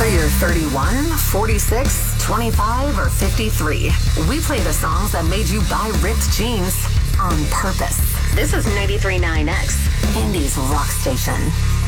you're 31, 46, 25, or 53, we play the songs that made you buy ripped jeans on purpose. This is 93.9X, Indy's rock station.